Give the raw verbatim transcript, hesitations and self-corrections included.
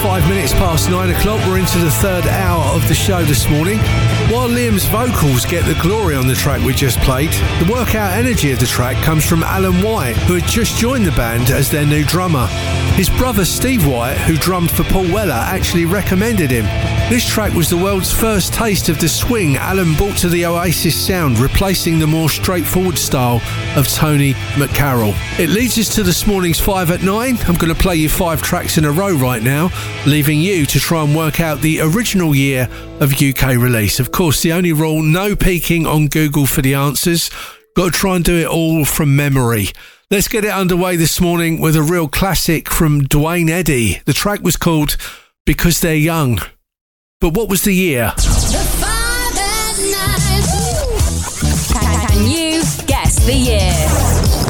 five minutes past nine o'clock. We're into the third hour of the show this morning. While Liam's vocals get the glory on the track we just played, the workout energy of the track comes from Alan White, who had just joined the band as their new drummer. His brother Steve White, who drummed for Paul Weller, actually recommended him. This track was the world's first taste of the swing Alan brought to the Oasis sound, replacing the more straightforward style of Tony McCarroll. It leads us to this morning's five at nine. I'm going to play you five tracks in a row right now, leaving you to try and work out the original year of U K release. Of course, the only rule, no peeking on Google for the answers. Got to try and do it all from memory. Let's get it underway this morning with a real classic from Duane Eddy. The track was called Because They're Young. But what was the year? The five at nine. Can you guess the year?